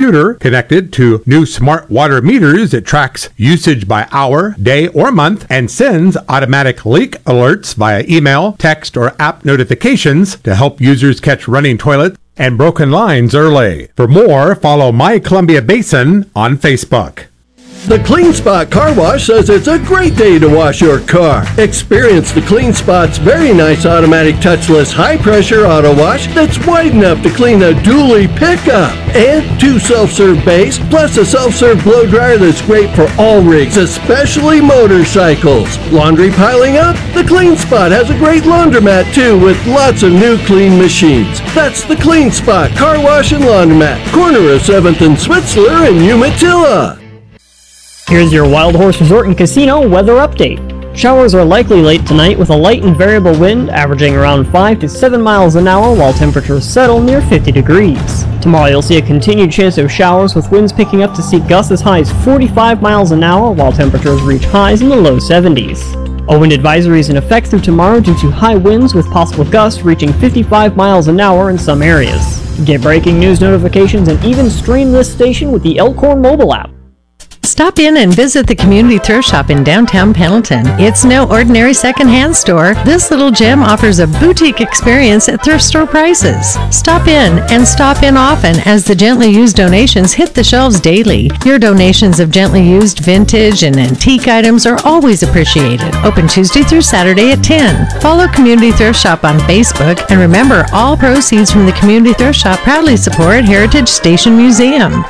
computer connected to new smart water meters. It tracks usage by hour, day, or month and sends automatic leak alerts via email, text, or app notifications to help users catch running toilets and broken lines early. For more, follow My Columbia Basin on Facebook. The Clean Spot Car Wash says it's a great day to wash your car. Experience the Clean Spot's very nice automatic touchless high-pressure auto wash that's wide enough to clean a dually pickup. And 2 self-serve bays, plus a self-serve blow dryer that's great for all rigs, especially motorcycles. Laundry piling up? The Clean Spot has a great laundromat too, with lots of new clean machines. That's the Clean Spot Car Wash and Laundromat, corner of 7th and Switzler in Umatilla. Here's your Wild Horse Resort and Casino weather update. Showers are likely late tonight with a light and variable wind averaging around 5 to 7 miles an hour while temperatures settle near 50 degrees. Tomorrow you'll see a continued chance of showers with winds picking up to see gusts as high as 45 miles an hour while temperatures reach highs in the low 70s. A wind advisory is in effect through tomorrow due to high winds with possible gusts reaching 55 miles an hour in some areas. Get breaking news notifications and even stream this station with the Elkhorn mobile app. Stop in and visit the Community Thrift Shop in downtown Pendleton. It's no ordinary secondhand store. This little gem offers a boutique experience at thrift store prices. Stop in and stop in often as the gently used donations hit the shelves daily. Your donations of gently used vintage and antique items are always appreciated. Open Tuesday through Saturday at 10. Follow Community Thrift Shop on Facebook, and remember, all proceeds from the Community Thrift Shop proudly support Heritage Station Museum.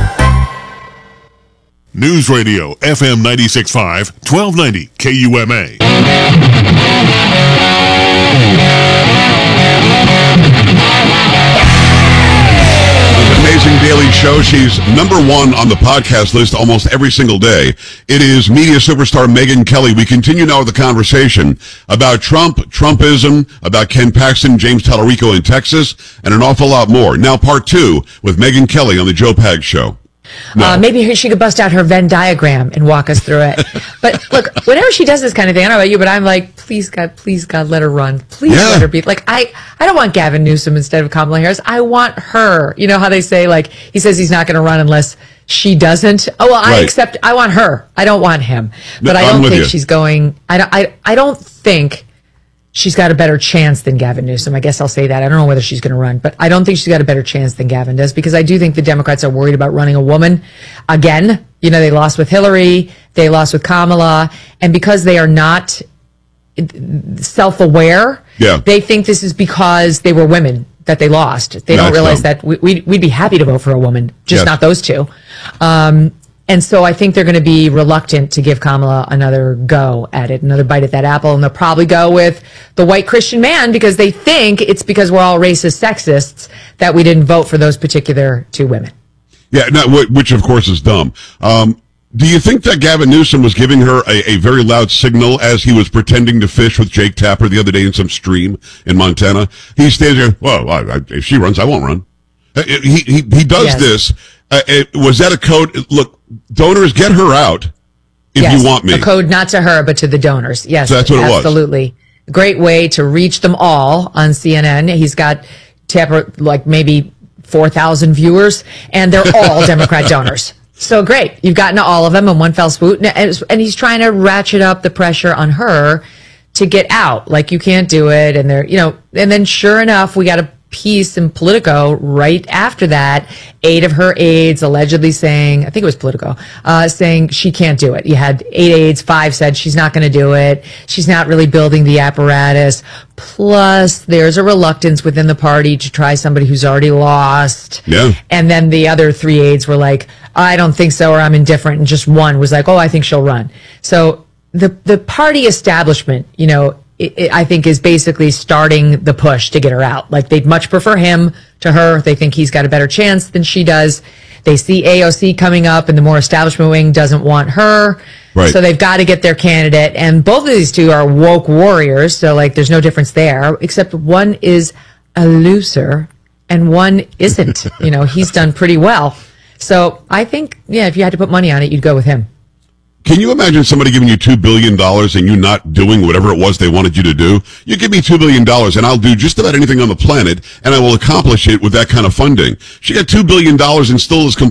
News Radio, FM 96.5, 1290 KUMA. Amazing daily show. She's number one on the podcast list almost every single day. It is media superstar Megyn Kelly. We continue now with the conversation about Trump, Trumpism, about Ken Paxton, James Tallarico in Texas, and an awful lot more. Now part 2 with Megyn Kelly on the Joe Pags Show. No. Maybe she could bust out her Venn diagram and walk us through it. But look, whenever she does this kind of thing, I don't know about you, but I'm like, please God, let her run. Please let her be. Like, I don't want Gavin Newsom instead of Kamala Harris. I want her. You know how they say, like, he says he's not going to run unless she doesn't. Oh, well, right. I want her. I don't want him. But I don't think she's going, I don't think she's got a better chance than Gavin Newsom. I guess I'll say that. I don't know whether she's going to run, but I don't think she's got a better chance than Gavin does, because I do think the Democrats are worried about running a woman again. You know, they lost with Hillary, they lost with Kamala, and because they are not self-aware, they think this is because they were women that they lost. They don't realize that we'd be happy to vote for a woman, just not those two. And so I think they're going to be reluctant to give Kamala another go at it, another bite at that apple. And they'll probably go with the white Christian man because they think it's because we're all racist sexists that we didn't vote for those particular 2 women. Yeah, which of course is dumb. Do you think that Gavin Newsom was giving her a very loud signal as he was pretending to fish with Jake Tapper the other day in some stream in Montana? He stands there, well, if she runs, I won't run. He does this. Was that a code? Look, donors, get her out if you want me. A code not to her, but to the donors. Yes, so that's what it was. Absolutely. Great way to reach them all on CNN. He's got Tapper, like maybe 4,000 viewers, and they're all Democrat donors. So great. You've gotten to all of them in one fell swoop. And he's trying to ratchet up the pressure on her to get out. Like, you can't do it. And they're, and then sure enough, we got a piece in Politico right after that, 8 of her aides allegedly saying, I think it was Politico, saying she can't do it. You had 8 aides, 5 said she's not going to do it. She's not really building the apparatus. Plus, there's a reluctance within the party to try somebody who's already lost. Yeah. And then the other 3 aides were like, I don't think so, or I'm indifferent. And just one was like, oh, I think she'll run. So the party establishment, I think is basically starting the push to get her out. Like, they'd much prefer him to her. They think he's got a better chance than she does. They see AOC coming up, and the more establishment wing doesn't want her. Right. So they've got to get their candidate. And both of these 2 are woke warriors. So, like, there's no difference there, except one is a loser and one isn't. He's done pretty well. So I think, if you had to put money on it, you'd go with him. Can you imagine somebody giving you $2 billion and you not doing whatever it was they wanted you to do? You give me $2 billion and I'll do just about anything on the planet, and I will accomplish it with that kind of funding. She got $2 billion and still is